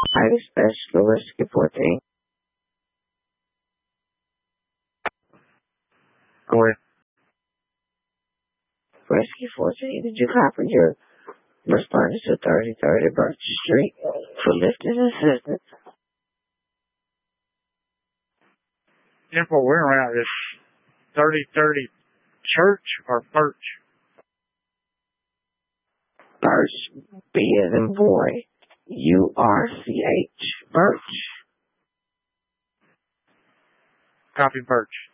Highly Special Rescue 14. Go ahead. Rescue 14, did you copy your responding to 3030 Birch Street for lifting assistance? Info we're at is 3030 Church or Birch? Birch, B as in boy, URCH, Birch. Copy Birch.